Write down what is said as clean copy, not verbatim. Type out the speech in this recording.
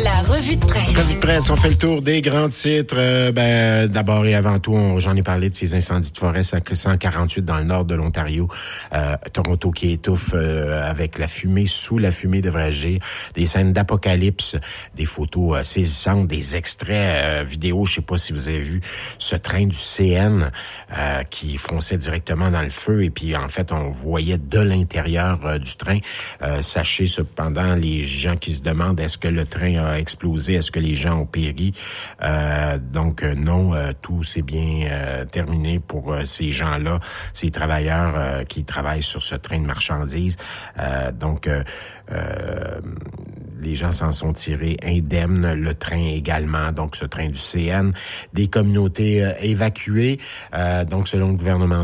La revue de presse. Revue de presse, on fait le tour des grands titres. D'abord et avant tout, j'en ai parlé de ces incendies de forêt 148 dans le nord de l'Ontario. Toronto qui étouffe avec la fumée, sous la fumée, devrais-je dire. Des scènes d'apocalypse, des photos saisissantes, des extraits vidéo. Je sais pas si vous avez vu ce train du CN qui fonçait directement dans le feu. Et puis, en fait, on voyait de l'intérieur du train. Sachez cependant, les gens qui se demandent est-ce que le train a explosé, est-ce que les gens ont péri. Donc non, tout s'est bien terminé pour ces gens-là, ces travailleurs qui travaillent sur ce train de marchandises. Les gens s'en sont tirés indemnes, le train également, donc ce train du CN. Des communautés évacuées, donc selon le gouvernement